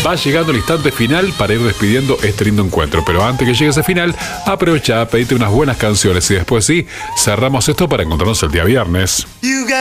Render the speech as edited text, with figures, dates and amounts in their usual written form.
Va llegando el instante final para ir despidiendo este lindo encuentro. Pero antes que llegue ese final, aprovecha, pedite unas buenas canciones y después sí, cerramos esto para encontrarnos el día viernes.